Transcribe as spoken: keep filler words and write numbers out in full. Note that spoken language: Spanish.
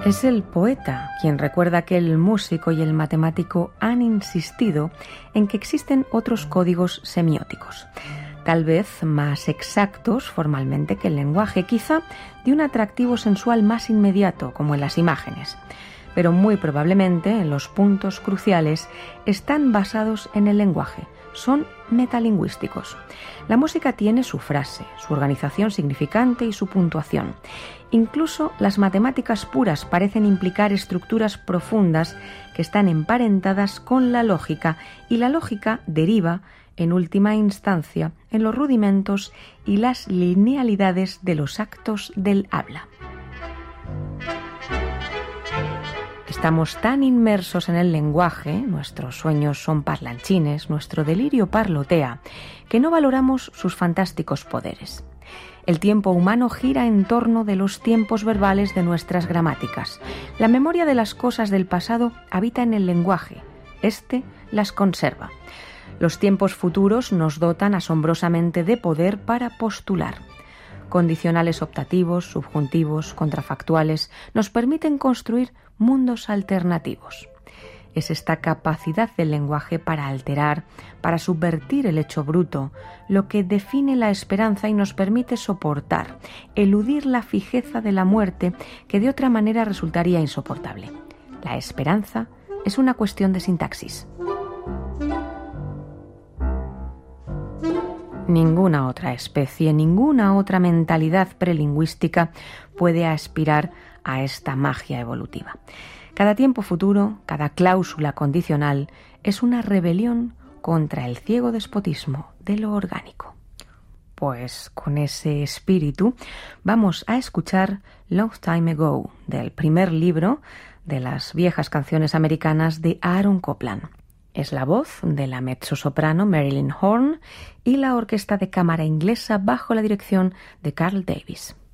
Es el poeta quien recuerda que el músico y el matemático han insistido en que existen otros códigos semióticos, tal vez más exactos formalmente que el lenguaje, quizá de un atractivo sensual más inmediato, como en las imágenes, pero muy probablemente en los puntos cruciales están basados en el lenguaje, son metalingüísticos. La música tiene su frase, su organización significante y su puntuación. Incluso las matemáticas puras parecen implicar estructuras profundas que están emparentadas con la lógica, y la lógica deriva, en última instancia, en los rudimentos y las linealidades de los actos del habla. Estamos tan inmersos en el lenguaje, nuestros sueños son parlanchines, nuestro delirio parlotea, que no valoramos sus fantásticos poderes. El tiempo humano gira en torno de los tiempos verbales de nuestras gramáticas. La memoria de las cosas del pasado habita en el lenguaje. Este las conserva. Los tiempos futuros nos dotan asombrosamente de poder para postular. Condicionales optativos, subjuntivos, contrafactuales nos permiten construir mundos alternativos. Es esta capacidad del lenguaje para alterar, para subvertir el hecho bruto, lo que define la esperanza y nos permite soportar, eludir la fijeza de la muerte que de otra manera resultaría insoportable. La esperanza es una cuestión de sintaxis. Ninguna otra especie, ninguna otra mentalidad prelingüística puede aspirar a esta magia evolutiva. Cada tiempo futuro, cada cláusula condicional es una rebelión contra el ciego despotismo de lo orgánico. Pues con ese espíritu vamos a escuchar Long Time Ago, del primer libro de las viejas canciones americanas de Aaron Copland. Es la voz de la mezzosoprano Marilyn Horne y la orquesta de cámara inglesa bajo la dirección de Carl Davis.